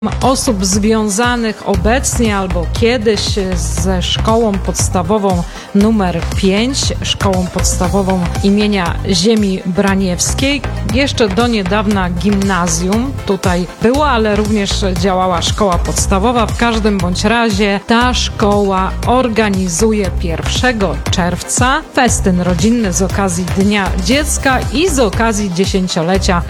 osób związanych obecnie albo kiedyś ze szkołą podstawową numer 5, szkołą podstawową imienia Ziemi Braniewskiej. Jeszcze do niedawna gimnazjum tutaj było, ale również działała szkoła podstawowa. W każdym bądź razie ta szkoła organizuje 1 czerwca festyn rodzinny z okazji Dnia Dziecka i z okazji 10-lecia